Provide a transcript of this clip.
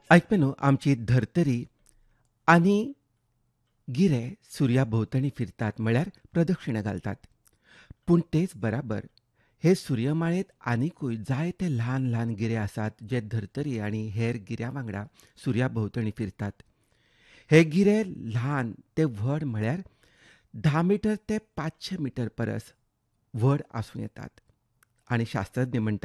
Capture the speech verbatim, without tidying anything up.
ऐकपेनो आमची धर्तरी आनी गिरे सुर्या भोंवतणी फिरतात म्हळ्यार प्रदक्षिणे घालतात. पूण तेच बराबर हे सुर्यमाळेंत आनिकूय जायते ल्हान ल्हान गिरे आसात जे धर्तरी आनी हेर गिऱ्यां वांगडा सुर्या भोंवतणी फिरतात. हे गिरे ल्हान ते व्हड म्हळ्यार धा मिटर ते पांचशे मिटर परस व्हड आसूं येतात. आनी शास्त्रज्ञ म्हणटात